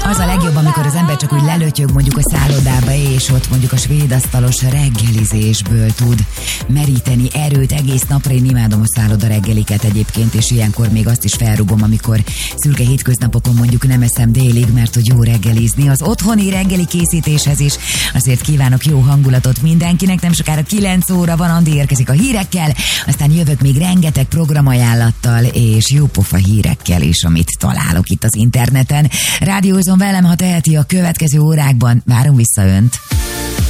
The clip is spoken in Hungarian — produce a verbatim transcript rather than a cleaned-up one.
Az a legjobb, amikor az ember csak úgy lelötyög mondjuk a szállodába, és ott mondjuk a svéd asztalos reggelizésből tud meríteni erőt egész napra. Én imádom a szálloda reggeliket egyébként, és ilyenkor még azt is felrugom, amikor szürke hétköznapokon mondjuk nem eszem délig, mert hogy jó reggelizni. Az otthoni reggeli készítéshez is azért kívánok jó hangulatot mindenkinek. Nem sokára kilenc óra van, Andi érkezik a hírekkel, aztán jövök még rengeteg programajánlattal és jópofa hírekkel is, amit találok itt az interneten. Rádiózom velem, ha teheti, a következő órákban. Várom vissza önt.